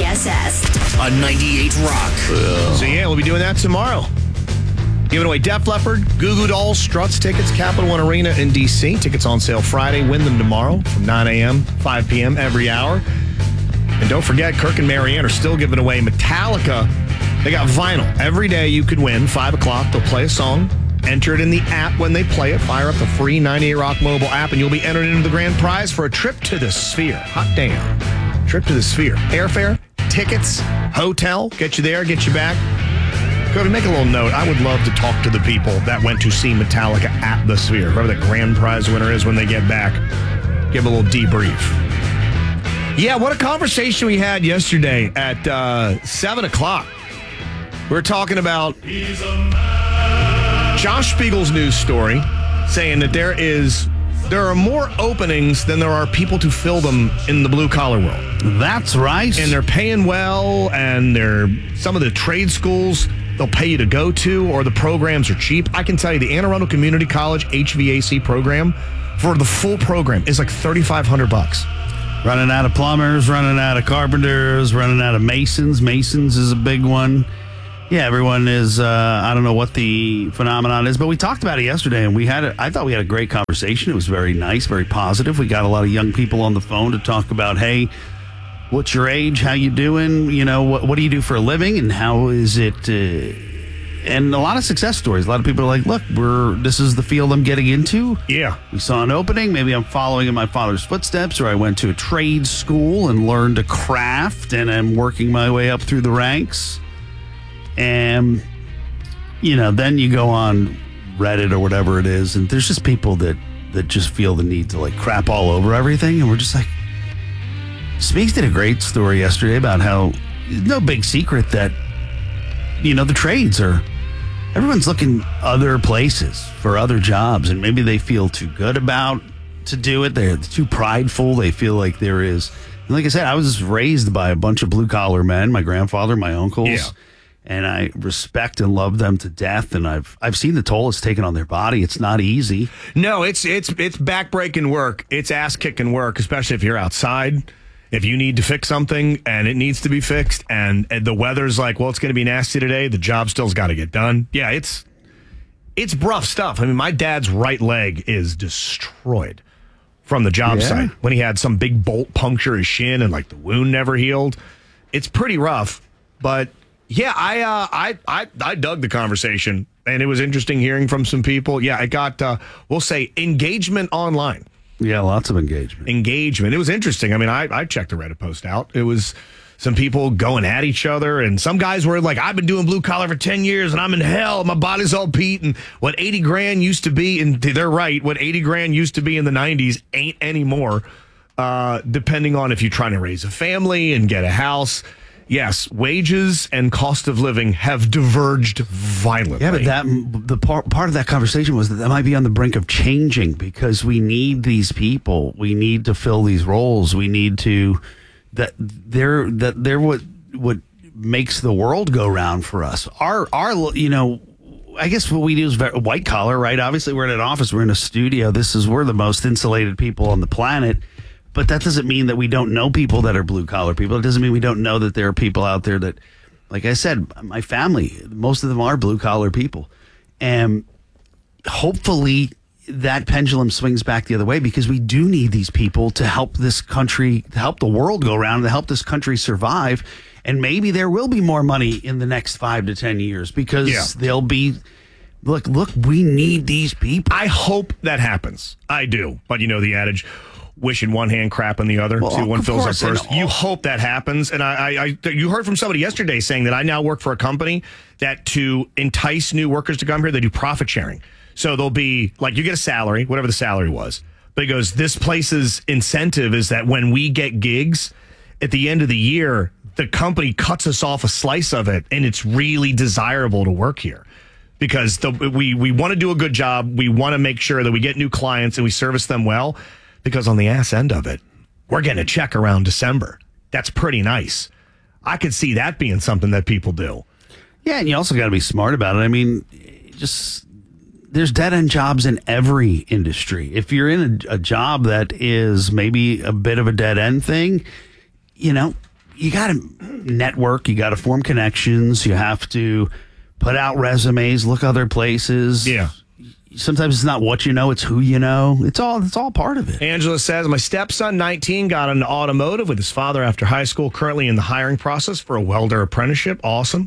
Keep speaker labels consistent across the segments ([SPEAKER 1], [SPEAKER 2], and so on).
[SPEAKER 1] KTSS
[SPEAKER 2] on 98 Rock.
[SPEAKER 3] So yeah, we'll be doing that tomorrow. Giving away Def Leppard, Goo Goo Dolls, Struts tickets, Capital One Arena in D.C. Tickets on sale Friday. Win them tomorrow from 9 a.m., 5 p.m. every hour. And don't forget, Kirk and Marianne are still giving away Metallica. They got vinyl. Every day you could win. 5 o'clock, they'll play a song. Enter it in the app when they play it. Fire up the free 98 Rock mobile app, and you'll be entered into the grand prize for a trip to the Sphere. Hot damn. Trip to the Sphere. Airfare, tickets, hotel, get you there, get you back. Go ahead and make a little note. I would love to talk to the people that went to see Metallica at the Sphere. Whoever the grand prize winner is when they get back. Give a little debrief. Yeah, what a conversation we had yesterday at 7 o'clock. We were talking about Josh Spiegel's news story saying that there are more openings than there are people to fill them in the blue-collar world.
[SPEAKER 4] That's right.
[SPEAKER 3] And they're paying well, and some of the trade schools they'll pay you to go to, or the programs are cheap. I can tell you the Anne Arundel Community College HVAC program for the full program is like $3,500.
[SPEAKER 4] Running out of plumbers, running out of carpenters, running out of masons. Masons is a big one. Yeah, everyone is, I don't know what the phenomenon is, but we talked about it yesterday, and I thought we had a great conversation. It was very nice, very positive. We got a lot of young people on the phone to talk about, hey, what's your age? How you doing? You know, what do you do for a living? And how is it? And a lot of success stories. A lot of people are like, look, this is the field I'm getting into.
[SPEAKER 3] Yeah.
[SPEAKER 4] We saw an opening. Maybe I'm following in my father's footsteps, or I went to a trade school and learned a craft, and I'm working my way up through the ranks. And, you know, then you go on Reddit or whatever it is, and there's just people that just feel the need to, like, crap all over everything. And we're just like, Speaks did a great story yesterday about how no big secret that, you know, the trades everyone's looking other places for other jobs, and maybe they feel too good about to do it. They're too prideful. They feel like there is, and like I said, I was raised by a bunch of blue collar men, my grandfather, my uncles.
[SPEAKER 3] Yeah.
[SPEAKER 4] And I respect and love them to death. And I've seen the toll it's taken on their body. It's not easy.
[SPEAKER 3] No, it's backbreaking work. It's ass kicking work, especially if you're outside. If you need to fix something and it needs to be fixed, and the weather's like, well, it's going to be nasty today. The job still's got to get done. Yeah, it's rough stuff. I mean, my dad's right leg is destroyed from the job site when he had some big bolt puncture his shin, and like the wound never healed. It's pretty rough, but. Yeah, I dug the conversation, and it was interesting hearing from some people. Yeah, I got, we'll say, engagement online.
[SPEAKER 4] Yeah, lots of engagement.
[SPEAKER 3] It was interesting. I mean, I checked the Reddit post out. It was some people going at each other, and some guys were like, I've been doing blue collar for 10 years, and I'm in hell. My body's all beat, and what 80 grand used to be, and they're right, what 80 grand used to be in the 90s ain't anymore, depending on if you're trying to raise a family and get a house. Yes, wages and cost of living have diverged violently.
[SPEAKER 4] Yeah, but the part of that conversation was that might be on the brink of changing, because we need these people. We need to fill these roles. We need to they're what makes the world go round for us. Our you know, I guess what we do is very white collar, right? Obviously, we're in an office, we're in a studio. We're the most insulated people on the planet. But that doesn't mean that we don't know people that are blue collar people. It doesn't mean we don't know that there are people out there that, like I said, my family, most of them are blue collar people. And hopefully that pendulum swings back the other way, because we do need these people to help this country, to help the world go around, to help this country survive. And maybe there will be more money in the next 5 to 10 years, because they'll be, look, we need these people.
[SPEAKER 3] I hope that happens. I do. But you know the adage, wish in one hand, crap in the other. See one fills up first. You hope that happens. And you heard from somebody yesterday saying that I now work for a company that to entice new workers to come here, they do profit sharing. So they'll be like, you get a salary, whatever the salary was. But he goes, this place's incentive is that when we get gigs at the end of the year, the company cuts us off a slice of it, and it's really desirable to work here. Because we want to do a good job. We want to make sure that we get new clients and we service them well. Because on the ass end of it, we're getting a check around December. That's pretty nice. I could see that being something that people do.
[SPEAKER 4] Yeah, and you also got to be smart about it. I mean, there's dead-end jobs in every industry. If you're in a job that is maybe a bit of a dead-end thing, you know, you got to network, you got to form connections, you have to put out resumes, look other places.
[SPEAKER 3] Yeah.
[SPEAKER 4] Sometimes it's not what you know, it's who you know. It's all part of it.
[SPEAKER 3] Angela says, my stepson, 19, got into automotive with his father after high school, currently in the hiring process for a welder apprenticeship. Awesome.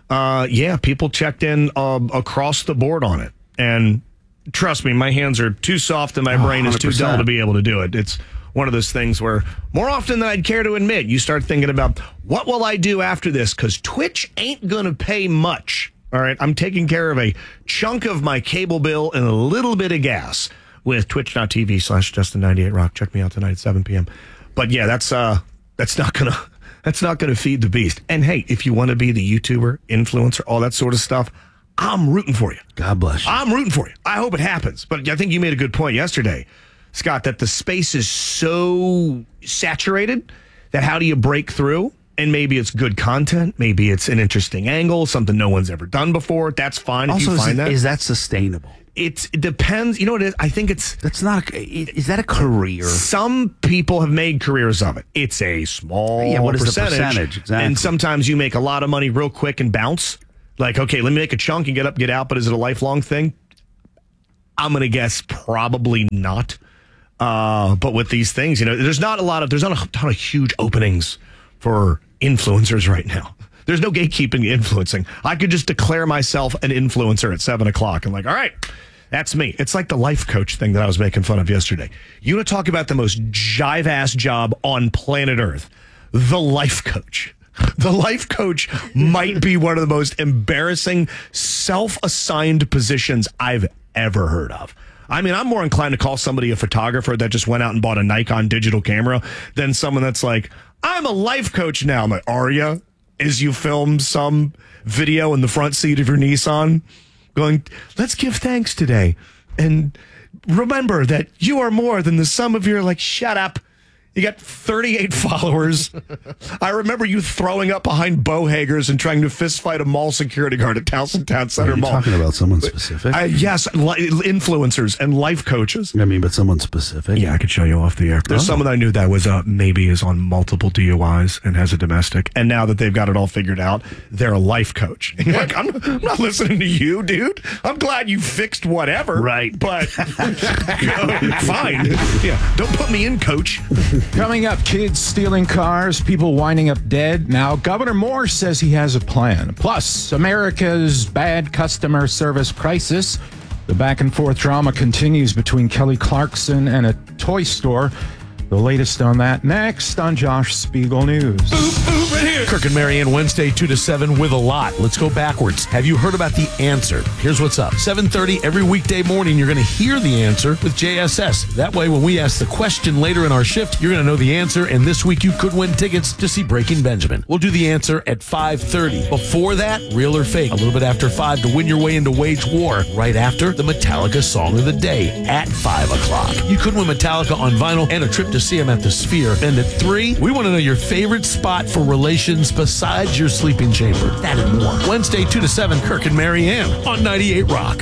[SPEAKER 3] People checked in across the board on it. And trust me, my hands are too soft and my brain is too
[SPEAKER 4] 100%.
[SPEAKER 3] dull to be able to do it. It's one of those things where more often than I'd care to admit, you start thinking about what will I do after this? Because Twitch ain't going to pay much. All right. I'm taking care of a chunk of my cable bill and a little bit of gas with twitch.tv/Justin98Rock. Check me out tonight at 7 p.m. But yeah, that's not gonna feed the beast. And hey, if you want to be the YouTuber, influencer, all that sort of stuff, I'm rooting for you.
[SPEAKER 4] God bless you.
[SPEAKER 3] I'm rooting for you. I hope it happens. But I think you made a good point yesterday, Scott, that the space is so saturated that how do you break through? And maybe it's good content. Maybe it's an interesting angle, something no one's ever done before. That's fine if you find that.
[SPEAKER 4] Is that sustainable?
[SPEAKER 3] It depends. You know what it is? I think
[SPEAKER 4] That's not. Is that a career?
[SPEAKER 3] some people have made careers of it. It's a small
[SPEAKER 4] What is
[SPEAKER 3] percentage.
[SPEAKER 4] the percentage? Exactly.
[SPEAKER 3] And sometimes you make a lot of money real quick and bounce. Like, okay, let me make a chunk and get up, get out. But is it a lifelong thing? I'm going to guess probably not. But with these things, there's not a ton of huge openings for influencers right now. There's no gatekeeping influencing. I could just declare myself an influencer at 7 o'clock and all right, that's me. It's like the life coach thing that I was making fun of yesterday. You want to talk about the most jive-ass job on planet Earth, the life coach. The life coach might be one of the most embarrassing self-assigned positions I've ever heard of. I mean, I'm more inclined to call somebody a photographer that just went out and bought a Nikon digital camera than someone that's like, I'm a life coach now. I'm like, are you? As you film some video in the front seat of your Nissan going, let's give thanks today. And remember that you are more than the sum of your, shut up. You got 38 followers. I remember you throwing up behind Bo Hager's and trying to fist fight a mall security guard at Towson Town Center
[SPEAKER 4] Are you
[SPEAKER 3] Mall.
[SPEAKER 4] talking about someone specific?
[SPEAKER 3] Yes, influencers and life coaches.
[SPEAKER 4] But someone specific.
[SPEAKER 3] Yeah, I could show you off the air. There's someone I knew that was maybe is on multiple DUIs and has a domestic. And now that they've got it all figured out, they're a life coach. And you're like, I'm not listening to you, dude. I'm glad you fixed whatever.
[SPEAKER 4] Right.
[SPEAKER 3] But fine. Yeah. Don't put me in, coach.
[SPEAKER 1] Coming up, kids stealing cars, people winding up dead. Now, Governor Moore says he has a plan. Plus, America's bad customer service crisis. The back and forth drama continues between Kelly Clarkson and a toy store. The latest on that next on Josh Spiegel News.
[SPEAKER 2] Right here. Kirk and Marianne, Wednesday, 2 to 7 with a lot. Let's go backwards. Have you heard about The Answer? Here's what's up. 7:30 every weekday morning, you're going to hear The Answer with JSS. That way, when we ask the question later in our shift, you're going to know the answer. And this week, you could win tickets to see Breaking Benjamin. We'll do The Answer at 5:30. Before that, Real or Fake. A little bit after 5 to win your way into Wage War. Right after, the Metallica Song of the Day at 5 o'clock. You could win Metallica on vinyl and a trip to see him at the Sphere. And at 3, we want to know your favorite spot for relations besides your sleeping chamber. That and more. Wednesday, 2 to 7, Kirk and Marianne on 98 Rock.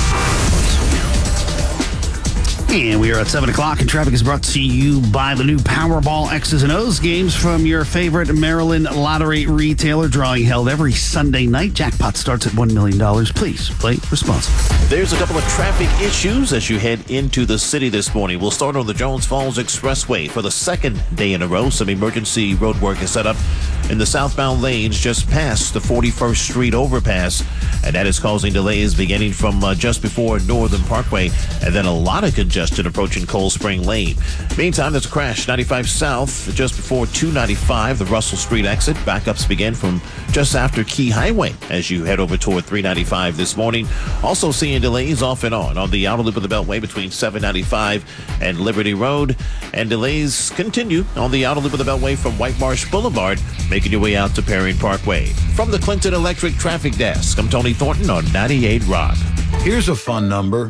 [SPEAKER 4] And we are at 7 o'clock, and traffic is brought to you by the new Powerball X's and O's games from your favorite Maryland lottery retailer. Drawing held every Sunday night. Jackpot starts at $1 million. Please play responsibly.
[SPEAKER 5] There's a couple of traffic issues as you head into the city this morning. We'll start on the Jones Falls Expressway for the second day in a row. Some emergency road work is set up in the southbound lanes just past the 41st Street overpass, and that is causing delays beginning from just before Northern Parkway, and then a lot of congestion approaching Cold Spring Lane. Meantime, there's a crash 95 south just before 295, the Russell Street exit. Backups begin from just after Key Highway as you head over toward 395 this morning. Also seeing delays off and on the outer loop of the Beltway between 795 and Liberty Road, and delays continue on the outer loop of the Beltway from White Marsh Boulevard, making your way out to Perrine Parkway. From the Clinton Electric Traffic Desk, I'm Tony Thornton on 98 Rock.
[SPEAKER 6] Here's a fun number,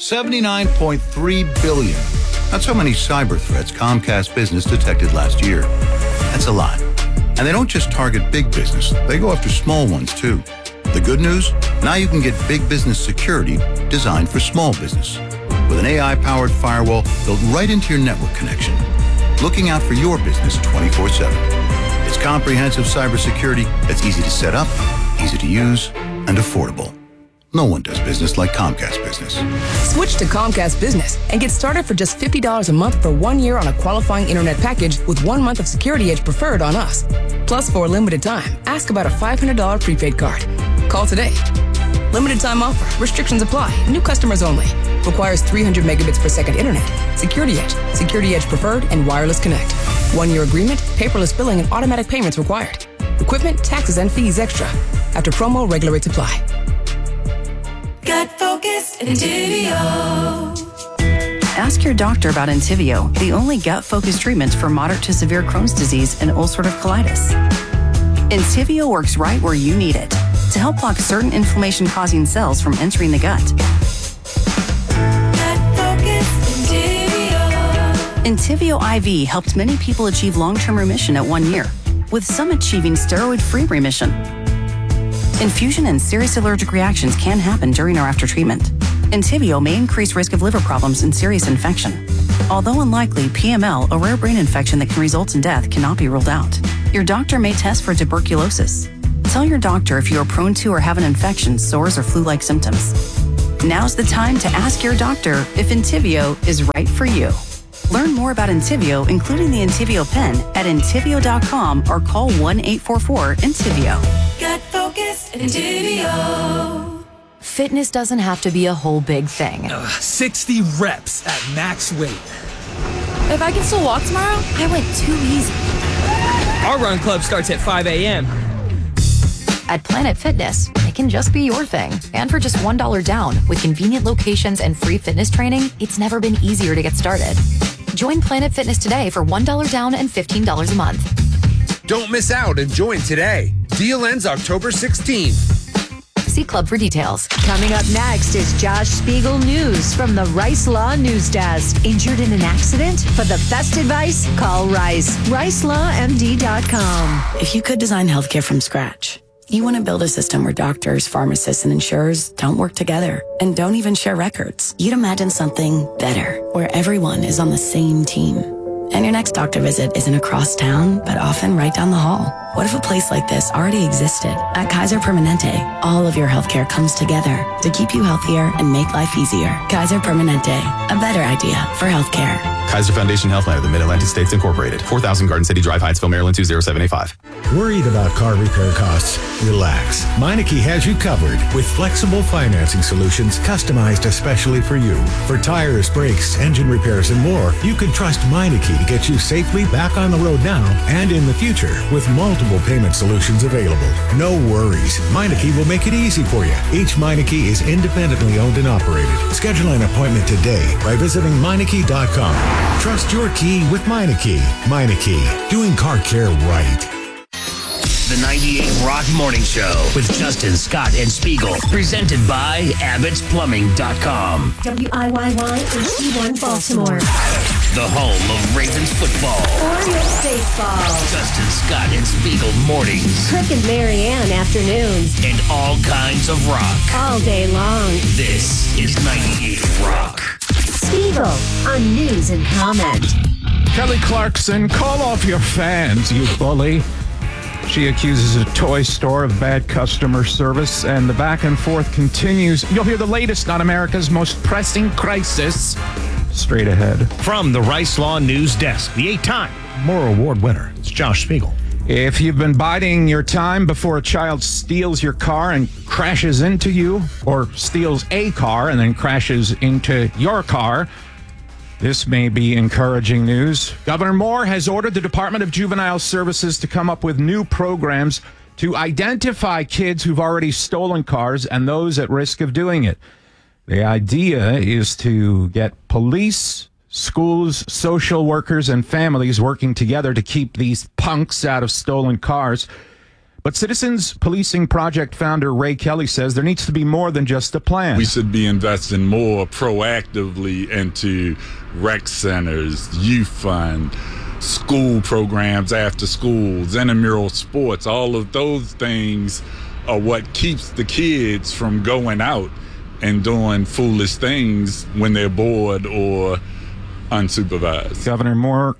[SPEAKER 6] 79.3 billion. That's how many cyber threats Comcast Business detected last year. That's a lot. And they don't just target big business, they go after small ones too. The good news? Now you can get big business security designed for small business. With an AI-powered firewall built right into your network connection. Looking out for your business 24/7. It's comprehensive cybersecurity that's easy to set up, easy to use, and affordable. No one does business like Comcast Business.
[SPEAKER 7] Switch to Comcast Business and get started for just $50 a month for 1 year on a qualifying internet package with 1 month of Security Edge Preferred on us. Plus, for a limited time, ask about a $500 prepaid card. Call today. Limited time offer. Restrictions apply. New customers only. Requires 300 megabits per second internet. Security Edge, Security Edge Preferred, and Wireless Connect. 1 year agreement, paperless billing, and automatic payments required. Equipment, taxes, and fees extra. After promo, regular rates apply.
[SPEAKER 8] Gut Focus Entivio.
[SPEAKER 9] Ask your doctor about Entivio, the only gut-focused treatment for moderate to severe Crohn's disease and ulcerative colitis. Entivio works right where you need it to help block certain inflammation-causing cells from entering the gut.
[SPEAKER 8] Gut Focus Entivio.
[SPEAKER 9] Entivio IV helped many people achieve long-term remission at 1 year, with some achieving steroid-free remission. Infusion and serious allergic reactions can happen during or after treatment. Entivio may increase risk of liver problems and serious infection. Although unlikely, PML, a rare brain infection that can result in death, cannot be ruled out. Your doctor may test for tuberculosis. Tell your doctor if you are prone to or have an infection, sores, or flu-like symptoms. Now's the time to ask your doctor if Entivio is right for you. Learn more about Entivio, including the Entivio pen, at Entivio.com or call 1-844-ENTIVIO.
[SPEAKER 8] Gut Focus Entivio.
[SPEAKER 10] Fitness doesn't have to be a whole big thing.
[SPEAKER 11] 60 reps at max weight.
[SPEAKER 10] If I can still walk tomorrow, I went too easy.
[SPEAKER 11] Our run club starts at 5 a.m.
[SPEAKER 10] At Planet Fitness, it can just be your thing. And for just $1 down, with convenient locations and free fitness training, it's never been easier to get started. Join Planet Fitness today for $1 down and $15 a month.
[SPEAKER 12] Don't miss out and join today. Deal ends October 16th.
[SPEAKER 10] See Club for details.
[SPEAKER 13] Coming up next is Josh Spiegel News from the Rice Law News Desk. Injured in an accident? For the best advice, call Rice. RiceLawMD.com.
[SPEAKER 9] If you could design healthcare from scratch, you want to build a system where doctors, pharmacists, and insurers don't work together and don't even share records. You'd imagine something better, where everyone is on the same team. And your next doctor visit isn't across town, but often right down the hall. What if a place like this already existed? At Kaiser Permanente, all of your healthcare comes together to keep you healthier and make life easier. Kaiser Permanente, a better idea for healthcare.
[SPEAKER 14] Kaiser Foundation Health Plan of the Mid-Atlantic States Incorporated. 4000 Garden City Drive, Hyattsville, Maryland 20785.
[SPEAKER 15] Worried about car repair costs? Relax. Meineke has you covered with flexible financing solutions customized especially for you. For tires, brakes, engine repairs, and more, you can trust Meineke to get you safely back on the road now and in the future with multiple payment solutions available. No worries. Meineke will make it easy for you. Each Meineke is independently owned and operated. Schedule an appointment today by visiting Meineke.com. Trust your key with Meineke. Meineke, doing car care right.
[SPEAKER 16] The 98 Rock Morning Show with Justin, Scott, and Spiegel. Presented by AbbottsPlumbing.com.
[SPEAKER 13] WIYY HD1 Baltimore.
[SPEAKER 16] The home of Ravens football.
[SPEAKER 13] Orioles baseball.
[SPEAKER 16] Justin, Scott, and Spiegel mornings.
[SPEAKER 13] Kirk and Marianne afternoons.
[SPEAKER 16] And all kinds of rock.
[SPEAKER 13] All day long.
[SPEAKER 16] This is 98 Rock.
[SPEAKER 13] Spiegel on News and Comment.
[SPEAKER 1] Kelly Clarkson, call off your fans, you bully. She accuses a toy store of bad customer service, and the back and forth continues. You'll hear the latest on America's most pressing crisis straight ahead.
[SPEAKER 3] From the Rice Law News Desk, the 8-time Moore Award winner, it's Josh Spiegel.
[SPEAKER 1] If you've been biding your time before a child steals your car and crashes into you, or steals a car and then crashes into your car, this may be encouraging news. Governor Moore has ordered the Department of Juvenile Services to come up with new programs to identify kids who've already stolen cars and those at risk of doing it. The idea is to get police, schools, social workers, and families working together to keep these punks out of stolen cars. But Citizens Policing Project founder Ray Kelly says there needs to be more than just a plan.
[SPEAKER 17] We should be investing more proactively into rec centers, youth fund, school programs after schools, intramural sports. All of those things are what keeps the kids from going out and doing foolish things when they're bored or unsupervised.
[SPEAKER 1] Governor Moore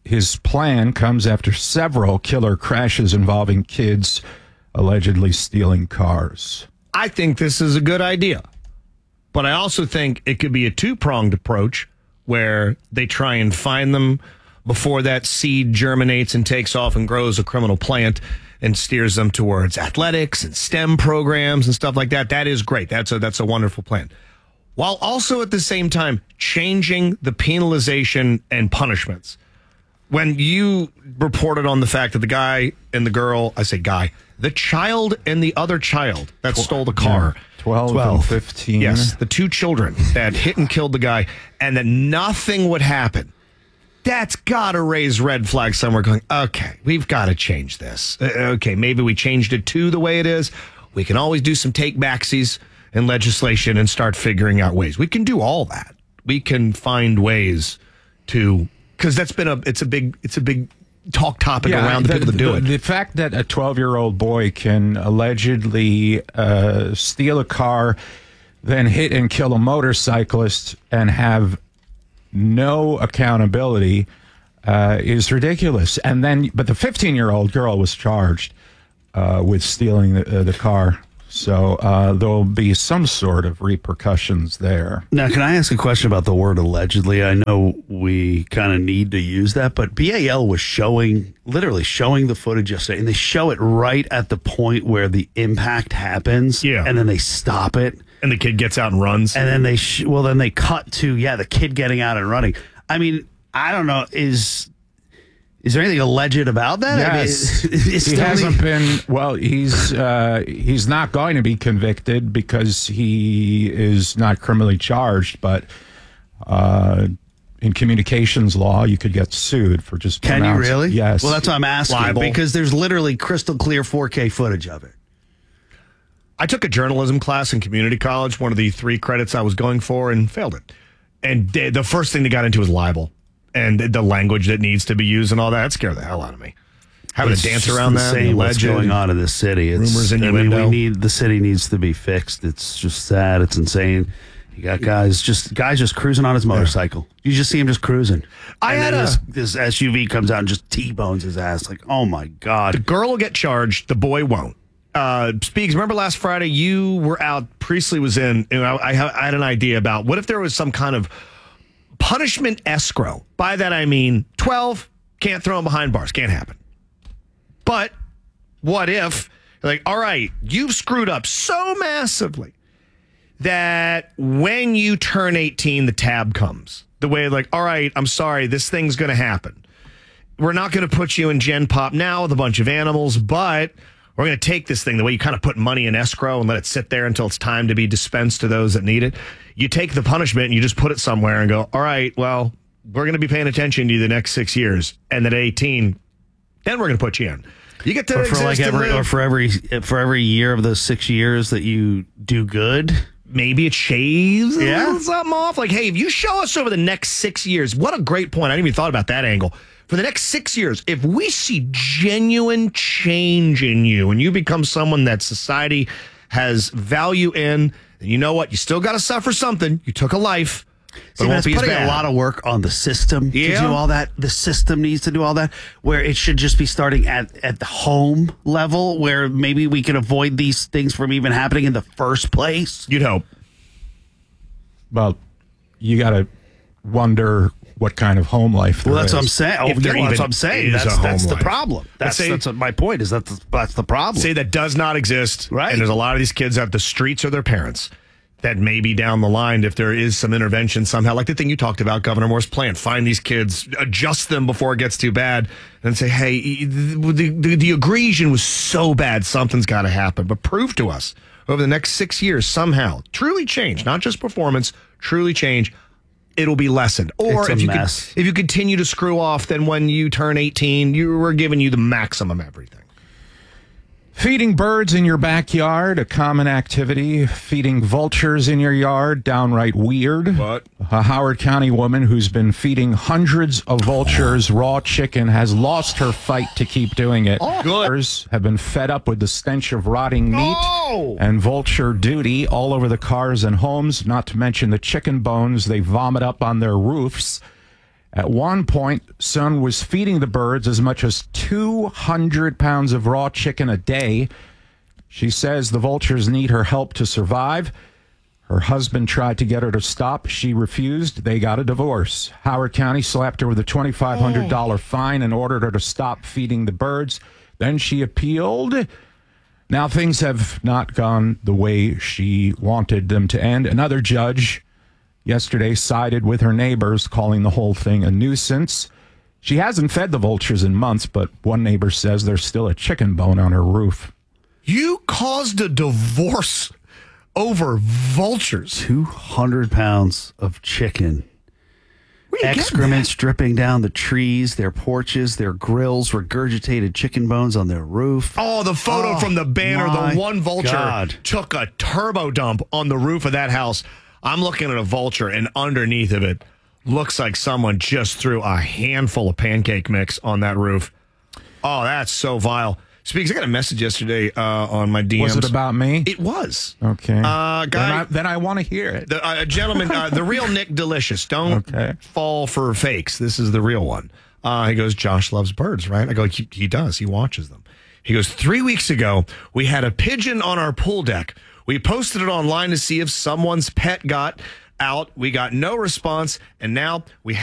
[SPEAKER 1] his plan comes after several killer crashes involving kids allegedly stealing cars.
[SPEAKER 3] I think this is a good idea. But I also think it could be a two-pronged approach where they try and find them before that seed germinates and takes off and grows a criminal plant and steers them towards athletics and STEM programs and stuff like that. That is great. That's a wonderful plan. While also at the same time changing the penalization and punishments. When you reported on the fact that the guy and the girl, I say guy, the child and the other child that stole the car.
[SPEAKER 1] 12 and 15.
[SPEAKER 3] Yes, the two children that hit and killed the guy and that nothing would happen. That's got to raise red flags somewhere going, okay, we've got to change this. Okay, maybe we changed it to the way it is. We can always do some take-backsies in legislation and start figuring out ways. We can do all that. We can find ways to, because that's been it's a big talk topic around the people that do it.
[SPEAKER 1] The fact that a 12-year-old boy can allegedly steal a car, then hit and kill a motorcyclist and have no accountability is ridiculous. And then, but the 15-year-old girl was charged with stealing the car. So there'll be some sort of repercussions there.
[SPEAKER 4] Now, can I ask a question about the word allegedly? I know we kind of need to use that, but BAL was literally showing the footage yesterday, and they show it right at the point where the impact happens.
[SPEAKER 3] Yeah.
[SPEAKER 4] And then they stop it.
[SPEAKER 3] And the kid gets out and runs.
[SPEAKER 4] And then then they cut to, the kid getting out and running. I mean, I don't know, is there anything alleged about that?
[SPEAKER 1] Yes.
[SPEAKER 4] I mean,
[SPEAKER 1] he hasn't been, well, he's not going to be convicted because he is not criminally charged, but in communications law, you could get sued for just
[SPEAKER 4] Can you really?
[SPEAKER 1] Yes.
[SPEAKER 4] Well, that's what I'm asking,
[SPEAKER 3] Libel.
[SPEAKER 4] because there's literally crystal clear 4K footage of it.
[SPEAKER 3] I took a journalism class in community college, one of the 3 credits I was going for, and failed it. And the first thing they got into was libel and the language that needs to be used and all that. That scared the hell out of me. Having to dance around that,
[SPEAKER 4] insane what's going on in this city.
[SPEAKER 3] Rumors, innuendo.
[SPEAKER 4] The city needs to be fixed. It's just sad. It's insane. You got guys just cruising on his motorcycle. You just see him just cruising. This SUV comes out and just T-bones his ass. Like, oh my God.
[SPEAKER 3] The girl will get charged. The boy won't. Speaks, remember last Friday you were out, Priestley was in, and I had an idea about what if there was some kind of punishment escrow. By that I mean 12, can't throw him behind bars, can't happen. But what if, like, all right, you've screwed up so massively that when you turn 18, the tab comes. The way, like, all right, I'm sorry, this thing's going to happen. We're not going to put you in Gen Pop now with a bunch of animals, but we're going to take this thing the way you kind of put money in escrow and let it sit there until it's time to be dispensed to those that need it. You take the punishment and you just put it somewhere and go, all right, well, we're going to be paying attention to you the next 6 years. And then at 18, then we're going to put you in. You get to
[SPEAKER 4] for every year of those 6 years that you do good.
[SPEAKER 3] Maybe it shaves something off. Like, hey, if you show us over the next 6 years, what a great point. I didn't even thought about that angle. For the next 6 years, if we see genuine change in you and you become someone that society has value in, then you know what? You still got to suffer something. You took a life.
[SPEAKER 4] See, but it's putting a lot of work on the system to do all that. The system needs to do all that, where it should just be starting at the home level, where maybe we can avoid these things from even happening in the first place.
[SPEAKER 3] You'd hope.
[SPEAKER 1] Well, you got to wonder what kind of home life there is.
[SPEAKER 4] That's what I'm saying. That's what I'm saying. That's the problem. That's what my point is. That's the problem.
[SPEAKER 3] Say that does not exist.
[SPEAKER 4] Right.
[SPEAKER 3] And there's a lot of these kids out the streets or their parents that maybe down the line, if there is some intervention somehow, like the thing you talked about, Governor Moore's plan, find these kids, adjust them before it gets too bad, and say, hey, the aggression was so bad, something's got to happen. But prove to us over the next 6 years somehow, truly change, not just performance, truly change, it'll be lessened. Or if you continue to screw off, then when you turn 18, we're giving you the maximum everything.
[SPEAKER 1] Feeding birds in your backyard, a common activity. Feeding vultures in your yard, downright weird.
[SPEAKER 3] What?
[SPEAKER 1] A Howard County woman who's been feeding hundreds of vultures raw chicken has lost her fight to keep doing it. Vultures have been fed up with the stench of rotting meat and vulture duty all over the cars and homes, not to mention the chicken bones they vomit up on their roofs. At one point, Sun was feeding the birds as much as 200 pounds of raw chicken a day. She says the vultures need her help to survive. Her husband tried to get her to stop. She refused. They got a divorce. Howard County slapped her with a $2,500 fine and ordered her to stop feeding the birds. Then she appealed. Now things have not gone the way she wanted them to end. Another judge yesterday sided with her neighbors, calling the whole thing a nuisance. She hasn't fed the vultures in months, but one neighbor says there's still a chicken bone on her roof.
[SPEAKER 3] You caused a divorce over vultures.
[SPEAKER 4] 200 pounds of chicken. Excrements dripping down the trees, their porches, their grills, regurgitated chicken bones on their roof.
[SPEAKER 3] Oh, the photo from the banner, the one vulture
[SPEAKER 4] God.
[SPEAKER 3] took a turbo dump on the roof of that house. I'm looking at a vulture, and underneath of it looks like someone just threw a handful of pancake mix on that roof. Oh, that's so vile. Speaks, I got a message yesterday on my DMs.
[SPEAKER 1] Was it about me?
[SPEAKER 3] It was.
[SPEAKER 1] Okay.
[SPEAKER 3] Guy,
[SPEAKER 1] then I want to hear it.
[SPEAKER 3] A gentleman, the real Nick Delicious. Don't fall for fakes. This is the real one. He goes, Josh loves birds, right? I go, he does. He watches them. He goes, 3 weeks ago, we had a pigeon on our pool deck. We posted it online to see if someone's pet got out. We got no response, and now we